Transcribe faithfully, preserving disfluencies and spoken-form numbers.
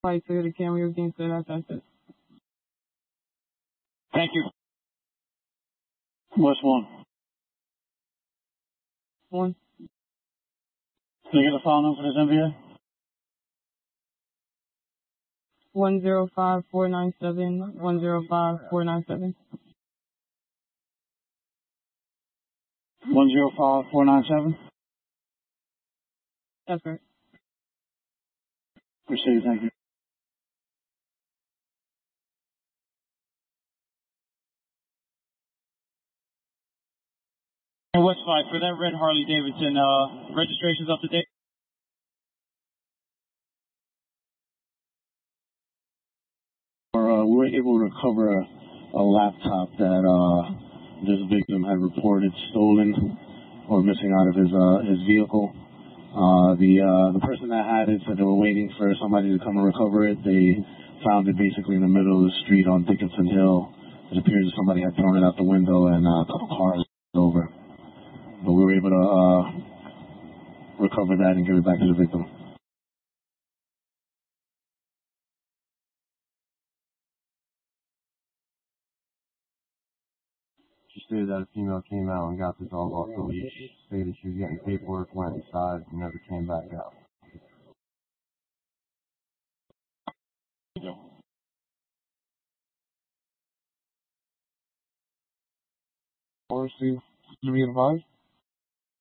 Flight to the camera, everything's good. That's access. Thank you. What's one? One. Can I get a file number for this M V A? One zero five four nine seven. One zero five four nine seven. One zero five four nine seven. That's right. Appreciate it. Thank you. And what's five for that red Harley Davidson? Uh, registration's up to date. Uh, we were able to recover a, a laptop that uh, this victim had reported stolen or missing out of his uh, his vehicle. Uh, the uh, the person that had it said they were waiting for somebody to come and recover it. They found it basically in the middle of the street on Dickinson Hill. It appears that somebody had thrown it out the window and uh, a couple cars over. But we were able to uh, recover that and give it back to the victim. She stated that a female came out and got the dog off the leash. Stated she was getting paperwork, went inside, and never came back out. Or see to be advised.